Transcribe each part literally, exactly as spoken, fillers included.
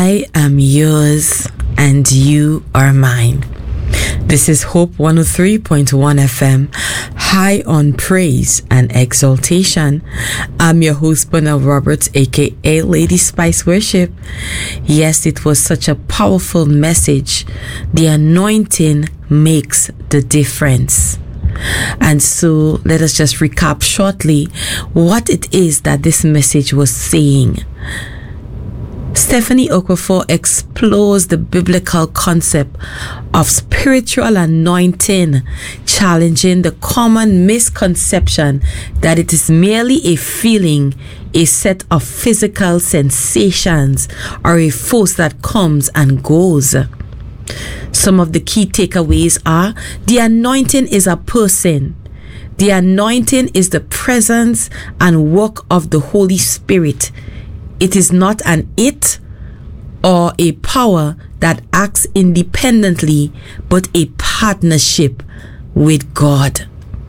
I am yours and you are mine. This is Hope one oh three point one F M, high on praise and exaltation. I'm your host, Bernard Roberts, aka Lady Spice Worship. Yes, it was such a powerful message. The anointing makes the difference. And so let us just recap shortly what it is that this message was saying. Stephanie Okorafor explores the biblical concept of spiritual anointing, challenging the common misconception that it is merely a feeling, a set of physical sensations, or a force that comes and goes. Some of the key takeaways are: the anointing is a person. The anointing is the presence and work of the Holy Spirit. It is not an it or a power that acts independently, but a partnership with God.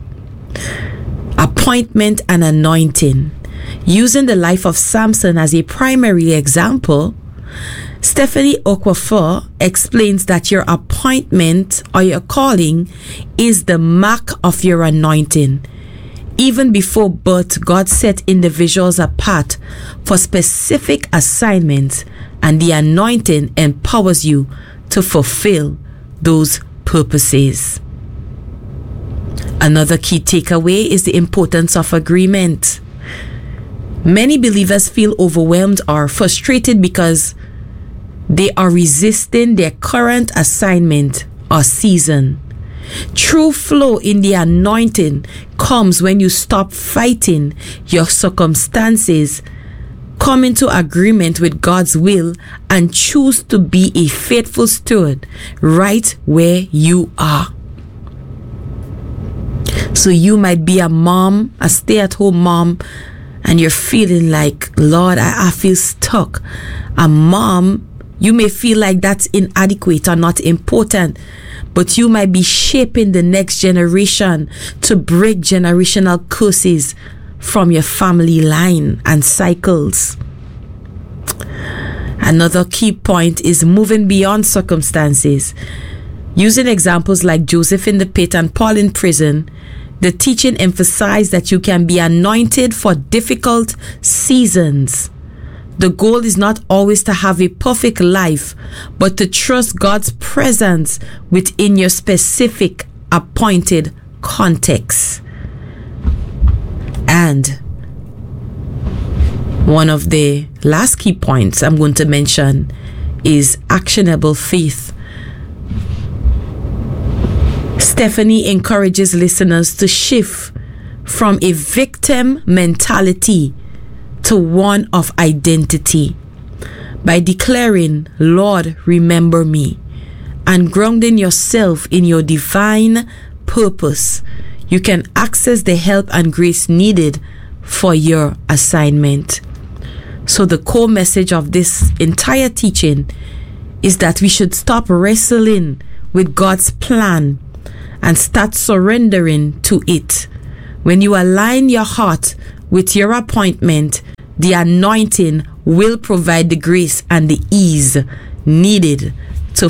Appointment and anointing. Using the life of Samson as a primary example, Stephanie Okorafor explains that your appointment or your calling is the mark of your anointing. Even before birth, God set individuals apart for specific assignments, and the anointing empowers you to fulfill those purposes. Another key takeaway is the importance of agreement. Many believers feel overwhelmed or frustrated because they are resisting their current assignment or season. True flow in the anointing comes when you stop fighting your circumstances, come into agreement with God's will, and choose to be a faithful steward right where you are. So you might be a mom, a stay-at-home mom, and you're feeling like, Lord, I, I feel stuck. A mom, you may feel like that's inadequate or not important, but you might be shaping the next generation to break generational curses from your family line and cycles. Another key point is moving beyond circumstances. Using examples like Joseph in the pit and Paul in prison, the teaching emphasized that you can be anointed for difficult seasons. The goal is not always to have a perfect life, but to trust God's presence within your specific appointed context. And one of the last key points I'm going to mention is actionable faith. Stephanie encourages listeners to shift from a victim mentality to one of identity by declaring, Lord, remember me, and grounding yourself in your divine purpose. You can access the help and grace needed for your assignment. So the core message of this entire teaching is that we should stop wrestling with God's plan and start surrendering to it. When you align your heart with your appointment, the anointing will provide the grace and the ease needed